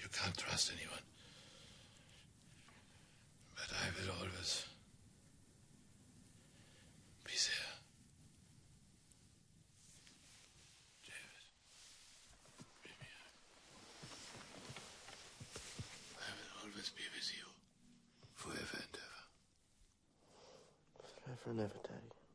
You can't trust anyone. But I will always be there. David, bring me up. I will always be with you. Forever and ever. Forever and ever, Daddy.